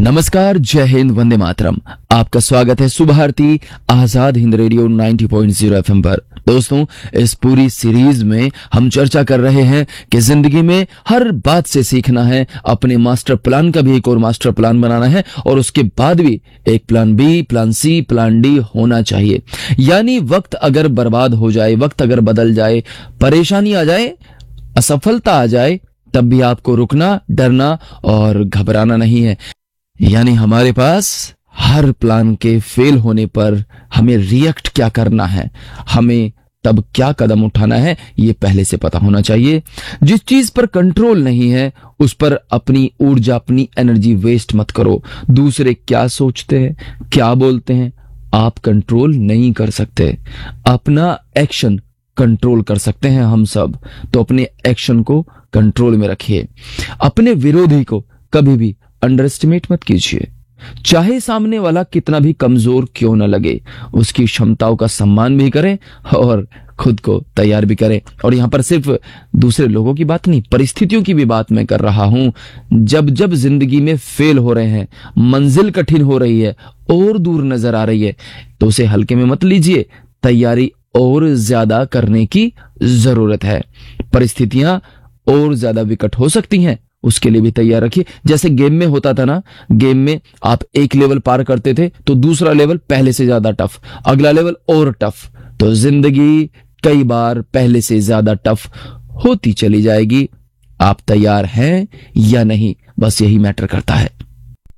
नमस्कार, जय हिंद, वंदे मातरम। आपका स्वागत है सुबह आरती आजाद हिंद रेडियो 90.0 एफएम पर। दोस्तों, इस पूरी सीरीज में हम चर्चा कर रहे हैं कि जिंदगी में हर बात से सीखना है, अपने मास्टर प्लान का भी एक और मास्टर प्लान बनाना है और उसके बाद भी एक plan B, plan C, plan D होना चाहिए। यानी वक्त अगर बर्बाद हो जाए, वक्त अगर बदल जाए, परेशानी आ जाए, असफलता आ जाए, तब भी आपको रुकना, डरना और घबराना नहीं है। यानी हमारे पास हर प्लान के फेल होने पर हमें रिएक्ट क्या करना है, हमें तब क्या कदम उठाना है, ये पहले से पता होना चाहिए। जिस चीज पर कंट्रोल नहीं है उस पर अपनी ऊर्जा, अपनी एनर्जी वेस्ट मत करो। दूसरे क्या सोचते हैं, क्या बोलते हैं, आप कंट्रोल नहीं कर सकते। अपना एक्शन कंट्रोल कर सकते हैं हम सब, तो अपने एक्शन को कंट्रोल में रखिए। अपने विरोधी को कभी भी अंडर एस्टिमेट मत कीजिए। चाहे सामने वाला कितना भी कमजोर क्यों न लगे, उसकी क्षमताओं का सम्मान भी करें और खुद को तैयार भी करें। और यहां पर सिर्फ दूसरे लोगों की बात नहीं, परिस्थितियों की भी बात मैं कर रहा हूं। जब जब जिंदगी में फेल हो रहे हैं, मंजिल कठिन हो रही है और दूर नजर आ रही है, तो उसे हल्के में मत लीजिए। तैयारी और ज्यादा करने की जरूरत है। परिस्थितियां और ज्यादा विकट हो सकती हैं, उसके लिए भी तैयार रखिए। जैसे गेम में होता था ना, गेम में आप एक लेवल पार करते थे तो दूसरा लेवल पहले से ज्यादा टफ, अगला लेवल और टफ। तो जिंदगी कई बार पहले से ज्यादा टफ होती चली जाएगी। आप तैयार हैं या नहीं, बस यही मैटर करता है।